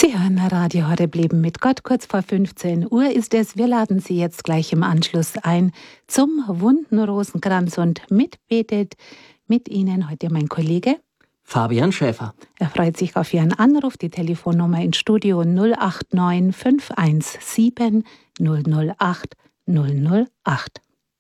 Sie hören Radio Horeb Leben mit Gott. Kurz vor 15 Uhr ist es. Wir laden Sie jetzt gleich im Anschluss ein zum Wunden Rosenkranz und mitbetet mit Ihnen heute mein Kollege Fabian Schäfer. Er freut sich auf Ihren Anruf. Die Telefonnummer ins Studio 089 517 008 008.